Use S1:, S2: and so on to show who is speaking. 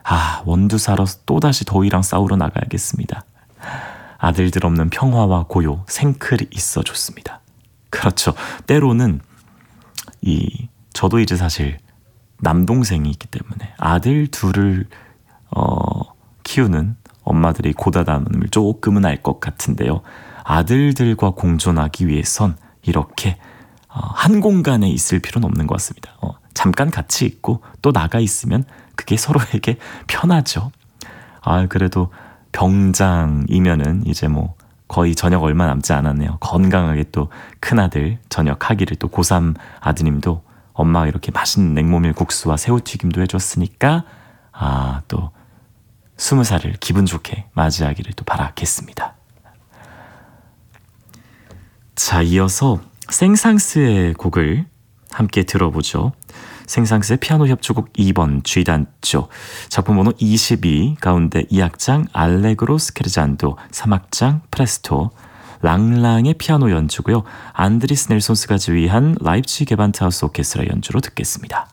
S1: 원두 사러 또다시 더위랑 싸우러 나가야겠습니다. 아들들 없는 평화와 고요, 생클이 있어 좋습니다. 그렇죠. 때로는 저도 이제 사실 남동생이 있기 때문에 아들 둘을 키우는 엄마들이 고단함을 조금은 알 것 같은데요. 아들들과 공존하기 위해선 이렇게 한 공간에 있을 필요는 없는 것 같습니다. 잠깐 같이 있고 또 나가 있으면 그게 서로에게 편하죠. 그래도 병장이면은 이제 뭐 거의 저녁 얼마 남지 않았네요. 건강하게 또 큰아들 저녁하기를 또 고3 아드님도 엄마가 이렇게 맛있는 냉모밀 국수와 새우튀김도 해줬으니까 또 20살을 기분 좋게 맞이하기를 또 바라겠습니다. 자, 이어서 생상스의 곡을 함께 들어보죠. 생상스의 피아노 협주곡 2번 G단조, 작품 번호 22 가운데 2악장 알레그로 스케르잔도, 3악장 프레스토, 랑랑의 피아노 연주고요. 안드리스 넬손스가 지휘한 라입치히 게반트하우스 오케스트라 연주로 듣겠습니다.